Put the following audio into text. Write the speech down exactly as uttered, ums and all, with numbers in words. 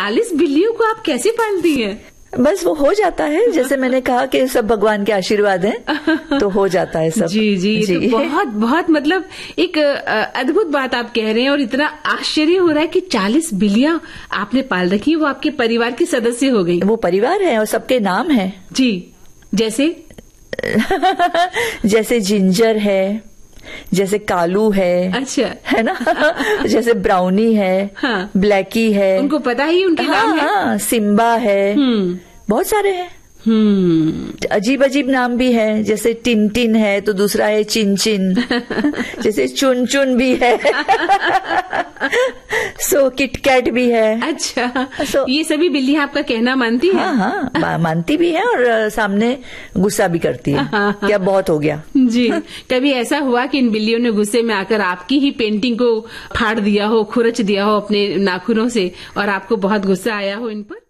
चालीस बिल्लियों को आप कैसे पालती हैं? बस वो हो जाता है, जैसे मैंने कहा कि सब भगवान के आशीर्वाद हैं, तो हो जाता है सब। जी जी, जी। तो बहुत बहुत मतलब एक अद्भुत बात आप कह रहे हैं और इतना आश्चर्य हो रहा है कि चालीस बिल्लियां आपने पाल रखी, वो आपके परिवार के सदस्य हो गई। वो परिवार है और सबके नाम है। जी, जैसे जैसे जिंजर है, जैसे कालू है, अच्छा है ना, जैसे ब्राउनी है, हाँ, ब्लैकी है, उनको पता ही उनके हाँ, नाम है। हाँ, सिम्बा है, बहुत सारे हैं। हम्म अजीब अजीब नाम भी है, जैसे टिन टिन है तो दूसरा है चिन चिन, जैसे चुन चुन भी है, सो किटकैट भी है। अच्छा, so, ये सभी बिल्लियां आपका कहना मानती है? हाँ हाँ, मानती भी है और सामने गुस्सा भी करती है कि अब बहुत हो गया। जी, कभी ऐसा हुआ कि इन बिल्लियों ने गुस्से में आकर आपकी ही पेंटिंग को फाड़ दिया हो, खुरच दिया हो अपने नाखूनों से और आपको बहुत गुस्सा आया हो इन पर?